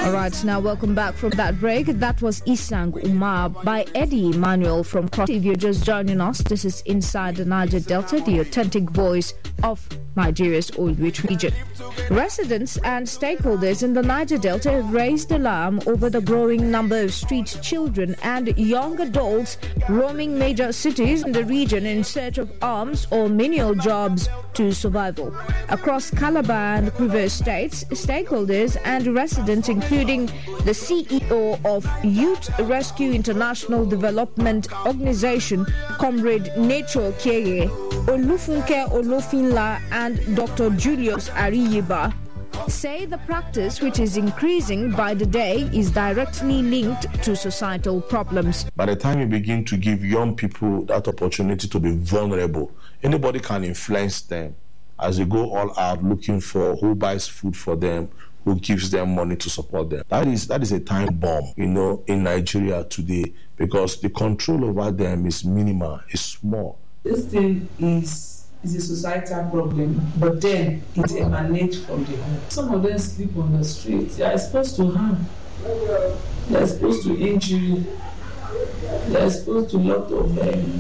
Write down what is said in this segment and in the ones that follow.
All right, now welcome back from that break. That was Isang Umar by Eddie Emmanuel from Cross. If you're just joining us, this is Inside the Niger Delta, the authentic voice of Nigeria's oil-rich region. Residents and stakeholders in the Niger Delta have raised alarm over the growing number of street children and young adults roaming major cities in the region in search of arms or menial jobs to survival. Across Calabar and Rivers states, stakeholders and residents, including the CEO of Youth Rescue International Development Organization, Comrade Nacho Kieye, Olufunke Olofinla, and Dr. Julius Ariyiba, say the practice, which is increasing by the day, is directly linked to societal problems. By the time you begin to give young people that opportunity to be vulnerable, anybody can influence them as they go all out looking for who buys food for them, who gives them money to support them. That is a time bomb, in Nigeria today, because the control over them is minimal, is small. This thing is a societal problem, but then it emanates from the home. Some of them sleep on the street. They are exposed to harm. They are exposed to injury. They are exposed to a lot of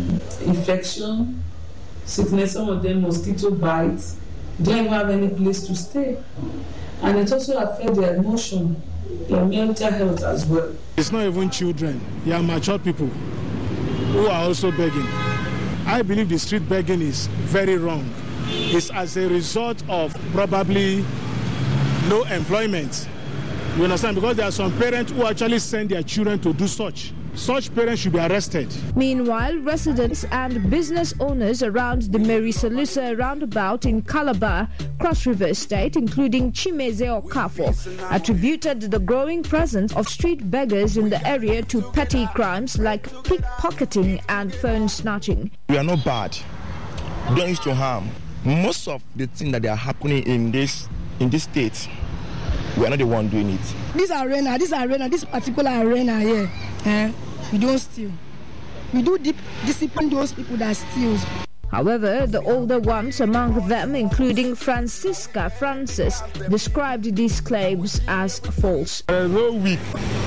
infection, sickness. Some of them mosquito bites. They don't even have any place to stay. And it also affects their emotion, their mental health as well. It's not even children. They are mature people who are also begging. I believe the street begging is very wrong. It's as a result of probably no employment. You understand? Because there are some parents who actually send their children to do such. Such parents should be arrested. Meanwhile, residents and business owners around the Mary Salusa roundabout in Calabar, Cross River State, including Chimeze Okafo, attributed the growing presence of street beggars in the area to petty crimes like pickpocketing and phone snatching. We are not bad. We don't used to harm. Most of the things that are happening in this state, we are not the one doing it. This particular arena here, we don't steal. We do discipline those people that steal. However, the older ones among them, including Francisca Francis, described these claims as false. No week.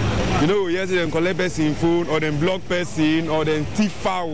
Yes, they collect person phone or then block person or then thief foul.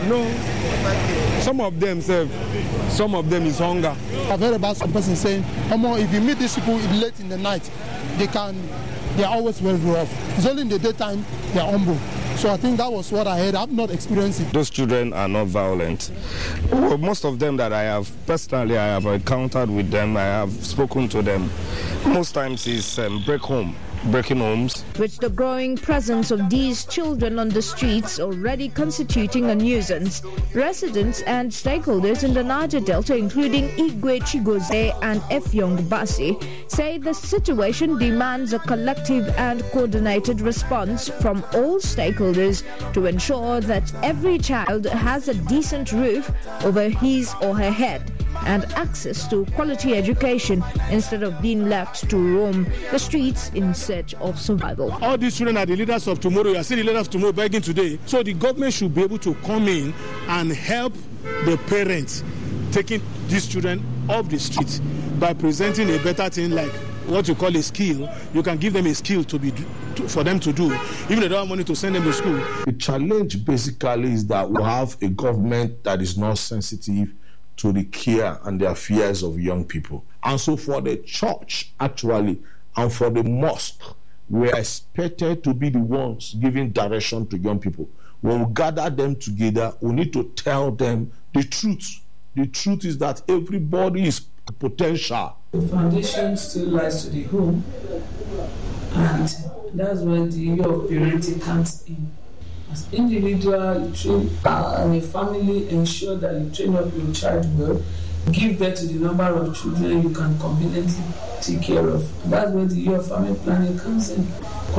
Some of them is hunger. I've heard about some person saying, if you meet these people late in the night, they are always well off. It's only in the daytime they are humble. So I think that was what I heard. I've not experienced it. Those children are not violent. Well, most of them that I have encountered with them, I have spoken to them. Most times it's breaking homes. With the growing presence of these children on the streets already constituting a nuisance, residents and stakeholders in the Niger Delta, including Igwe Chigoze and Efyong Basi, say the situation demands a collective and coordinated response from all stakeholders to ensure that every child has a decent roof over his or her head and access to quality education instead of being left to roam the streets in search of survival. All these children are the leaders of tomorrow. You are still the leaders of tomorrow begging today. So the government should be able to come in and help the parents taking these children off the streets by presenting a better thing like what you call a skill. You can give them a skill for them to do, even if they don't have money to send them to school. The challenge basically is that we have a government that is not sensitive to the care and the affairs of young people. And so for the church, actually, and for the mosque, we are expected to be the ones giving direction to young people. When we gather them together, we need to tell them the truth. The truth is that everybody is potential. The foundation still lies to the home, and that's where the issue of parenting comes in. As individual, you train and a family, ensure that you train up your child well, give birth to the number of children you can conveniently take care of. And that's where the year of family planning comes in.